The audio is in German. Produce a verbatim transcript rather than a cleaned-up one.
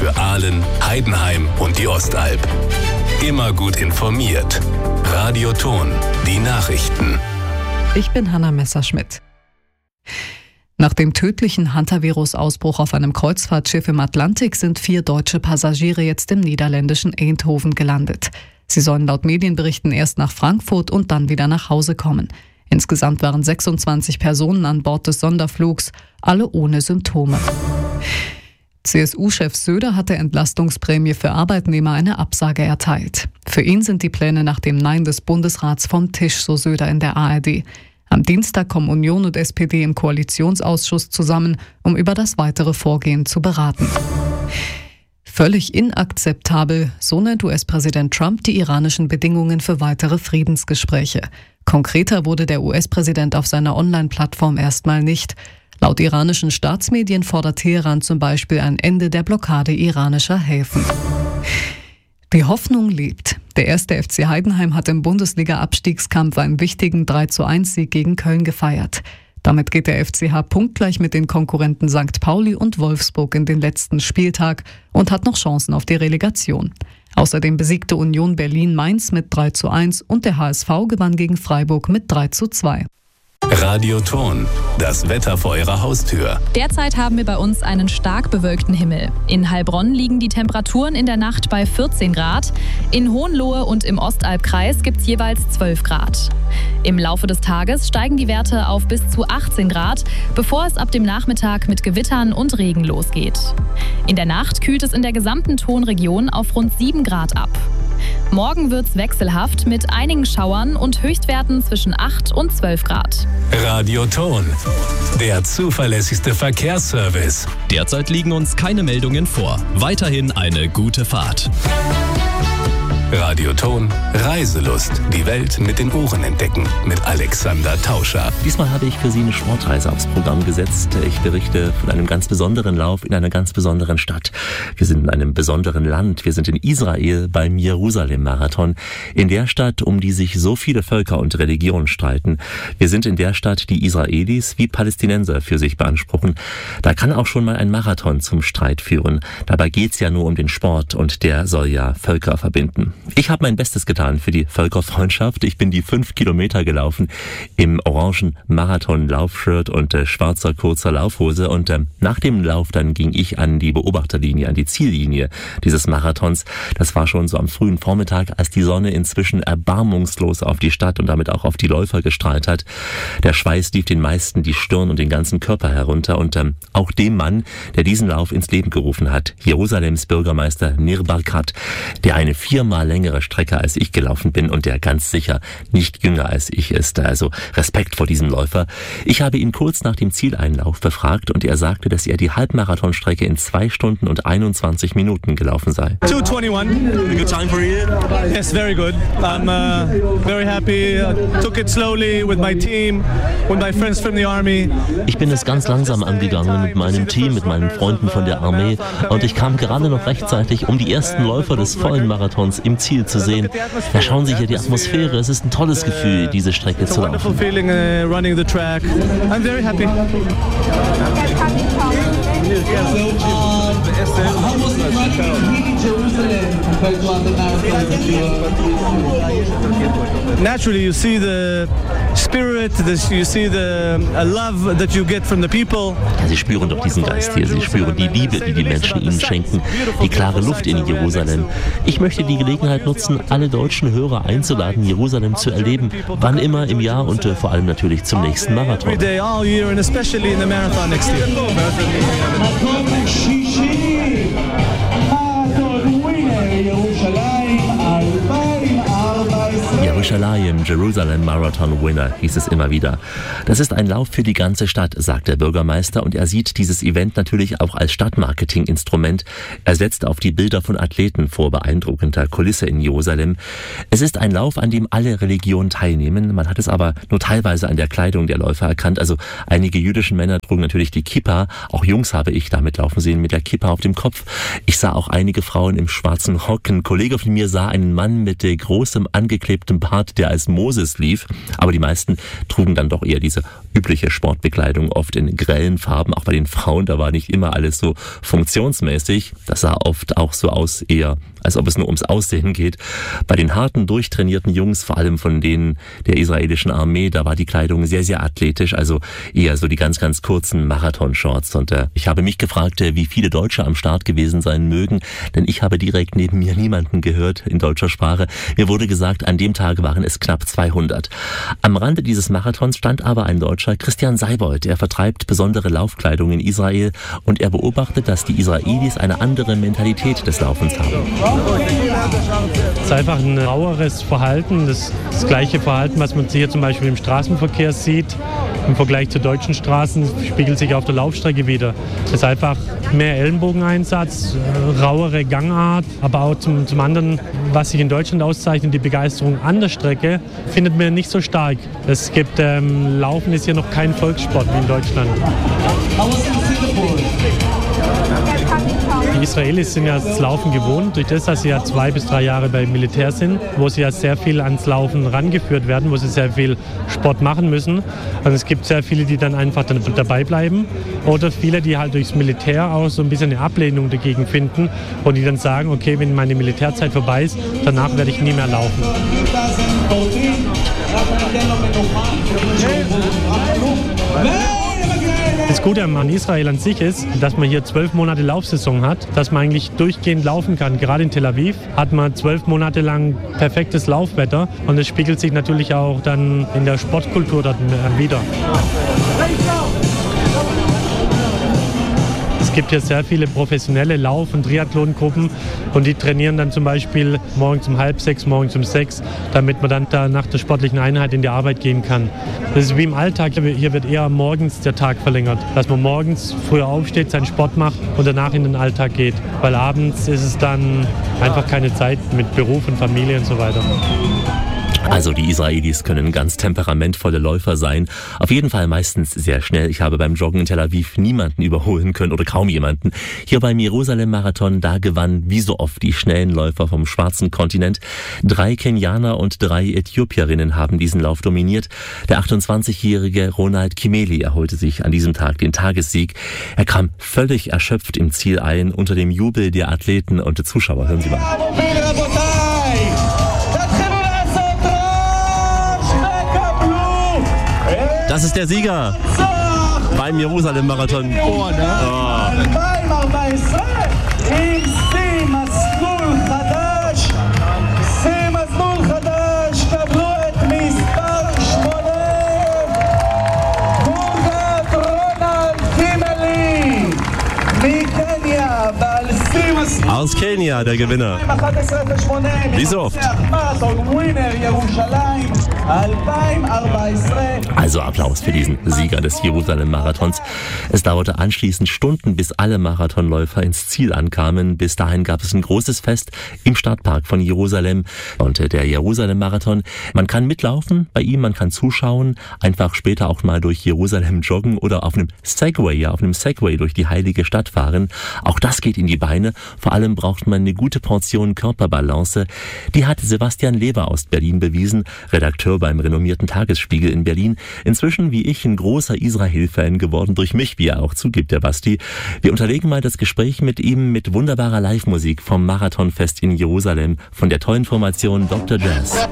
für Aalen, Heidenheim und die Ostalb. Immer gut informiert. Radio Thon, die Nachrichten. Ich bin Hanna Messerschmidt. Nach dem tödlichen Hantavirus-Ausbruch auf einem Kreuzfahrtschiff im Atlantik sind vier deutsche Passagiere jetzt im niederländischen Eindhoven gelandet. Sie sollen laut Medienberichten erst nach Frankfurt und dann wieder nach Hause kommen. Insgesamt waren sechsundzwanzig Personen an Bord des Sonderflugs, alle ohne Symptome. C S U-Chef Söder hat der Entlastungsprämie für Arbeitnehmer eine Absage erteilt. Für ihn sind die Pläne nach dem Nein des Bundesrats vom Tisch, so Söder in der A R D. Am Dienstag kommen Union und S P D im Koalitionsausschuss zusammen, um über das weitere Vorgehen zu beraten. Völlig inakzeptabel, so nennt U S-Präsident Trump die iranischen Bedingungen für weitere Friedensgespräche. Konkreter wurde der U S-Präsident auf seiner Online-Plattform erstmal nicht. Laut iranischen Staatsmedien fordert Teheran zum Beispiel ein Ende der Blockade iranischer Häfen. Die Hoffnung lebt. Der erste F C Heidenheim hat im Bundesliga-Abstiegskampf einen wichtigen drei zu eins Sieg gegen Köln gefeiert. Damit geht der F C H punktgleich mit den Konkurrenten Sankt Pauli und Wolfsburg in den letzten Spieltag und hat noch Chancen auf die Relegation. Außerdem besiegte Union Berlin Mainz mit drei zu eins und der H S V gewann gegen Freiburg mit drei zu zwei. Radio Thon, das Wetter vor Ihrer Haustür. Derzeit haben wir bei uns einen stark bewölkten Himmel. In Heilbronn liegen die Temperaturen in der Nacht bei vierzehn Grad. In Hohenlohe und im Ostalbkreis gibt es jeweils zwölf Grad. Im Laufe des Tages steigen die Werte auf bis zu achtzehn Grad, bevor es ab dem Nachmittag mit Gewittern und Regen losgeht. In der Nacht kühlt es in der gesamten Thonregion auf rund sieben Grad ab. Morgen wird's wechselhaft mit einigen Schauern und Höchstwerten zwischen acht und zwölf Grad. Radio Thon, der zuverlässigste Verkehrsservice. Derzeit liegen uns keine Meldungen vor. Weiterhin eine gute Fahrt. Radio Thon, Reiselust. Die Welt mit den Ohren entdecken. Mit Alexander Tauscher. Diesmal habe ich für Sie eine Sportreise aufs Programm gesetzt. Ich berichte von einem ganz besonderen Lauf in einer ganz besonderen Stadt. Wir sind in einem besonderen Land. Wir sind in Israel beim Jerusalem-Marathon. In der Stadt, um die sich so viele Völker und Religionen streiten. Wir sind in der Stadt, die Israelis wie Palästinenser für sich beanspruchen. Da kann auch schon mal ein Marathon zum Streit führen. Dabei geht's ja nur um den Sport und der soll ja Völker verbinden. Ich habe mein Bestes getan für die Völkerfreundschaft. Ich bin die fünf Kilometer gelaufen im orangen Marathon-Laufshirt und äh, schwarzer kurzer Laufhose. Und äh, nach dem Lauf dann ging ich an die Beobachterlinie, an die Ziellinie dieses Marathons. Das war schon so am frühen Vormittag, als die Sonne inzwischen erbarmungslos auf die Stadt und damit auch auf die Läufer gestrahlt hat. Der Schweiß lief den meisten die Stirn und den ganzen Körper herunter. Und äh, auch dem Mann, der diesen Lauf ins Leben gerufen hat, Jerusalems Bürgermeister Nir Barkat, der eine viermal längere Strecke als ich gelaufen bin und der ganz sicher nicht jünger als ich ist. Also Respekt vor diesem Läufer. Ich habe ihn kurz nach dem Zieleinlauf befragt und er sagte, dass er die Halbmarathonstrecke in zwei Stunden und einundzwanzig Minuten gelaufen sei. two twenty-one. A good time for you? Yes, very good. I'm uh, very happy. I took it slowly with my team, with my friends from the army. Ich bin es ganz langsam angegangen mit meinem Team, mit meinen Freunden von der Armee und ich kam gerade noch rechtzeitig, um die ersten Läufer des vollen Marathons im Ziel zu sehen. Da schauen Sie hier die Atmosphäre. Es ist ein tolles Gefühl, diese Strecke zu laufen. Wonderful feeling uh, running the track. I'm very happy. Naturally, you see the spirit, you see the love that you get from the people. Ja, Sie spüren doch diesen Geist hier. Sie spüren die Liebe, die die Menschen Ihnen schenken, die klare Luft in Jerusalem. Ich möchte die Gelegenheit nutzen, alle deutschen Hörer einzuladen, Jerusalem zu erleben, wann immer im Jahr und äh, vor allem natürlich zum nächsten Marathon. Every day, all year, and especially in the marathon next year. Jerusalem, Jerusalem Marathon Winner, hieß es immer wieder. Das ist ein Lauf für die ganze Stadt, sagt der Bürgermeister, und er sieht dieses Event natürlich auch als Stadtmarketing-Instrument. Er setzt auf die Bilder von Athleten vor beeindruckender Kulisse in Jerusalem. Es ist ein Lauf, an dem alle Religionen teilnehmen. Man hat es aber nur teilweise an der Kleidung der Läufer erkannt. Also einige jüdische Männer trugen natürlich die Kippa. Auch Jungs habe ich damit laufen sehen mit der Kippa auf dem Kopf. Ich sah auch einige Frauen im schwarzen Rock. Ein Kollege von mir sah einen Mann mit großem angeklebtem Bart Pfad, der als Moses lief. Aber die meisten trugen dann doch eher diese übliche Sportbekleidung, oft in grellen Farben. Auch bei den Frauen, da war nicht immer alles so funktionsmäßig. Das sah oft auch so aus, eher als ob es nur ums Aussehen geht. Bei den harten, durchtrainierten Jungs, vor allem von denen der israelischen Armee, da war die Kleidung sehr, sehr athletisch, also eher so die ganz, ganz kurzen Marathonshorts. Und äh, ich habe mich gefragt, äh, wie viele Deutsche am Start gewesen sein mögen, denn ich habe direkt neben mir niemanden gehört in deutscher Sprache. Mir wurde gesagt, an dem Tag waren es knapp zweihundert. Am Rande dieses Marathons stand aber ein Deutscher, Christian Seibold. Er vertreibt besondere Laufkleidung in Israel und er beobachtet, dass die Israelis eine andere Mentalität des Laufens haben. Es ist einfach ein raueres Verhalten, das, das gleiche Verhalten, was man hier zum Beispiel im Straßenverkehr sieht. Im Vergleich zu deutschen Straßen spiegelt sich auf der Laufstrecke wieder. Es ist einfach mehr Ellenbogeneinsatz, rauere Gangart, aber auch zum, zum anderen, was sich in Deutschland auszeichnet, die Begeisterung an der Strecke, findet man nicht so stark. Es gibt, ähm, Laufen ist hier noch kein Volkssport wie in Deutschland. Die Israelis sind ja das Laufen gewohnt, durch das, dass sie ja zwei bis drei Jahre beim Militär sind, wo sie ja sehr viel ans Laufen rangeführt werden, wo sie sehr viel Sport machen müssen. Also es gibt sehr viele, die dann einfach dann dabei bleiben oder viele, die halt durchs Militär auch so ein bisschen eine Ablehnung dagegen finden und die dann sagen, okay, wenn meine Militärzeit vorbei ist, danach werde ich nie mehr laufen. Das Gute an Israel an sich ist, dass man hier zwölf Monate Laufsaison hat, dass man eigentlich durchgehend laufen kann. Gerade in Tel Aviv hat man zwölf Monate lang perfektes Laufwetter und es spiegelt sich natürlich auch dann in der Sportkultur dort wieder. Es gibt hier sehr viele professionelle Lauf- und Triathlon-Gruppen und die trainieren dann zum Beispiel morgens um halb sechs, morgens um sechs, damit man dann da nach der sportlichen Einheit in die Arbeit gehen kann. Das ist wie im Alltag, hier wird eher morgens der Tag verlängert, dass man morgens früher aufsteht, seinen Sport macht und danach in den Alltag geht, weil abends ist es dann einfach keine Zeit mit Beruf und Familie und so weiter. Also die Israelis können ganz temperamentvolle Läufer sein. Auf jeden Fall meistens sehr schnell. Ich habe beim Joggen in Tel Aviv niemanden überholen können oder kaum jemanden. Hier beim Jerusalem-Marathon, da gewannen wie so oft die schnellen Läufer vom schwarzen Kontinent. Drei Kenianer und drei Äthiopierinnen haben diesen Lauf dominiert. Der achtundzwanzigjährige Ronald Kimeli erholte sich an diesem Tag den Tagessieg. Er kam völlig erschöpft im Ziel ein unter dem Jubel der Athleten und der Zuschauer. Hören Sie mal. Das ist der Sieger beim Jerusalem-Marathon. Oh, ne? Oh. Aus Kenia, der Gewinner. Wie so oft. Also Applaus für diesen Sieger des Jerusalem-Marathons. Es dauerte anschließend Stunden, bis alle Marathonläufer ins Ziel ankamen. Bis dahin gab es ein großes Fest im Stadtpark von Jerusalem. Und der Jerusalem-Marathon, man kann mitlaufen bei ihm, man kann zuschauen, einfach später auch mal durch Jerusalem joggen oder auf einem Segway, ja, auf einem Segway durch die heilige Stadt fahren. Auch das geht in die Beine. Vor allem braucht man eine gute Portion Körperbalance. Die hat Sebastian Leber aus Berlin bewiesen, Redakteur beim renommierten Tagesspiegel in Berlin. Inzwischen, wie ich, ein großer Israel-Fan geworden, durch mich, wie er auch zugibt, der Basti. Wir unterlegen mal das Gespräch mit ihm mit wunderbarer Live-Musik vom Marathonfest in Jerusalem von der tollen Formation Doktor Jazz.